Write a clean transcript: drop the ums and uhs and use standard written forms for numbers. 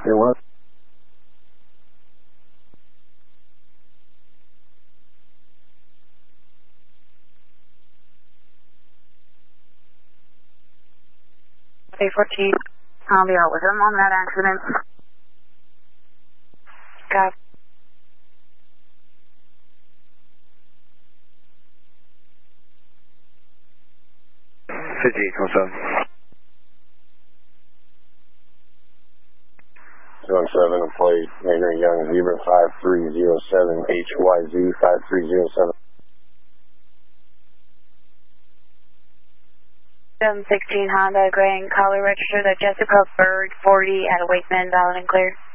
It was. A14. I'll be out with him on that accident. Got. Fiji, what's up? 217, employee Henry Young, Zebra 5307, HYZ 5307. 716 Honda, gray and color registered at Jessica Bird 40 at Wakeman, valid and clear.